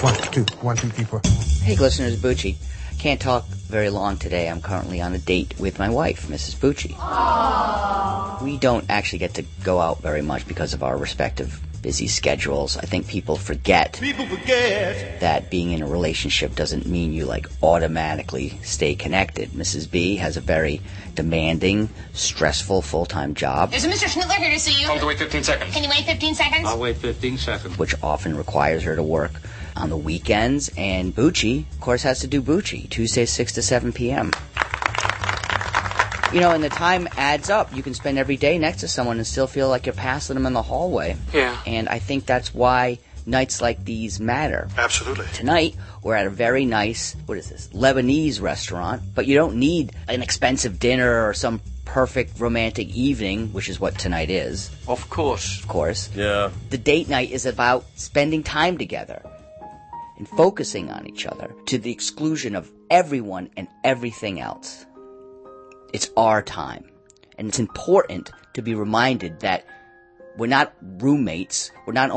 1, 2, 3, 4. Hey, listeners, Bucci. Can't talk very long today. I'm currently on a date with my wife, Mrs. Bucci. Aww. We don't actually get to go out very much because of our respective busy schedules. I think people forget that being in a relationship doesn't mean you, automatically stay connected. Mrs. B has a very demanding, stressful, full-time job. There's a Mr. Schnittler here to see you. Tell him to wait 15 seconds. Can you wait 15 seconds? I'll wait 15 seconds. Which often requires her to work on the weekends. And Bucci, of course, has to do Bucci, Tuesdays 6 to 7 p.m. And the time adds up. You can spend every day next to someone and still feel like you're passing them in the hallway. Yeah. And I think that's why nights like these matter. Absolutely. Tonight, we're at a very nice, Lebanese restaurant. But you don't need an expensive dinner or some perfect romantic evening, which is what tonight is. Of course. Of course. Yeah. The date night is about spending time together and focusing on each other to the exclusion of everyone and everything else. It's our time. And it's important to be reminded that we're not roommates. We're not